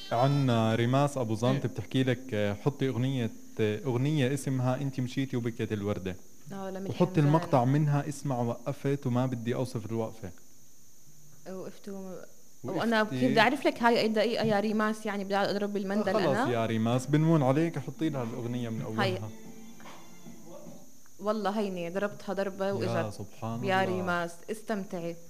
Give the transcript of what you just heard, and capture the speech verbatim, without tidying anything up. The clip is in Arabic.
عنا ريماس ابو مم. زنط بتحكي لك آه، حطي اغنيه آه، اغنيه اسمها انت مشيتي وبكت الورده، اه لميس وحطي حمدان. المقطع منها اسمع وقفت وما بدي اوصف الوقفه. وقفت و... وانا كيف بدي وقفتي. اعرف لك هاي اي دقيقه يا ريماس؟ يعني بدي اضرب آه بالمندل خلاص انا. يا ريماس بنمون عليك، حطي لها الاغنيه من هاي اولها. والله هيني ضربتها ضربه يا واجت. سبحان يا الله. ريماس استمتعي.